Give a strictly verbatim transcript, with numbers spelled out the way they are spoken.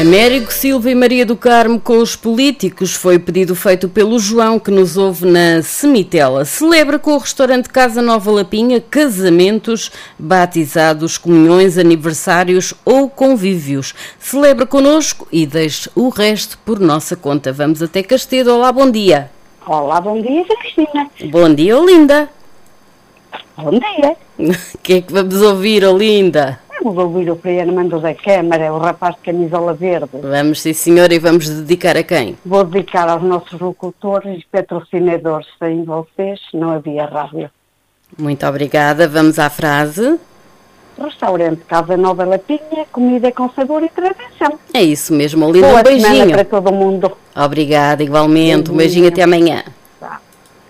Américo Silva e Maria do Carmo com os políticos foi o pedido feito pelo João, que nos ouve na Semitela. Celebra com o restaurante Casa Nova Lapinha casamentos, batizados, comunhões, aniversários ou convívios. Celebra connosco e deixe o resto por nossa conta. Vamos até Castelo. Olá, bom dia. Olá, bom dia, Cristina. Bom dia, Olinda. Bom dia. O que é que vamos ouvir, Olinda? Vamos ouvir o Priano Mando da Câmara, o rapaz de camisola verde. Vamos, sim, senhora, e vamos dedicar a quem? Vou dedicar aos nossos locutores e patrocinadores. Sem vocês não havia rádio. Muito obrigada. Vamos à frase. Restaurante Casa Nova Lapinha, comida com sabor e tradição. É isso mesmo, Olinda. Boa Um beijinho para todo mundo. Obrigada, igualmente. Um beijinho, até amanhã.